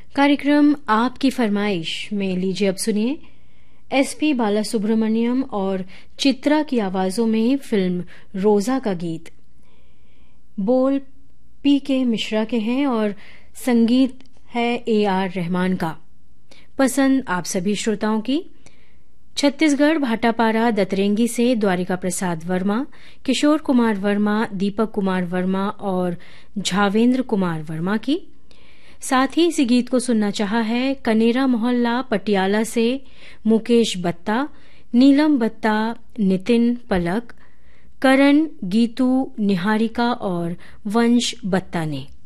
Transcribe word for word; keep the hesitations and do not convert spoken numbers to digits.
कार्यक्रम आपकी फरमाइश में लीजिए अब सुनिए एस पी बालासुब्रमण्यम और चित्रा की आवाजों में फिल्म रोजा का गीत। बोल पी के मिश्रा के हैं और संगीत है ए आर रहमान का। पसंद आप सभी श्रोताओं की। छत्तीसगढ़ भाटापारा दतरेंगी से द्वारिका प्रसाद वर्मा, किशोर कुमार वर्मा, दीपक कुमार वर्मा और झावेंद्र कुमार वर्मा की। साथ ही इस गीत को सुनना चाहा है कनेरा मोहल्ला पटियाला से मुकेश बत्ता, नीलम बत्ता, नितिन पलक, करण, गीतू, निहारिका और वंश बत्ता ने।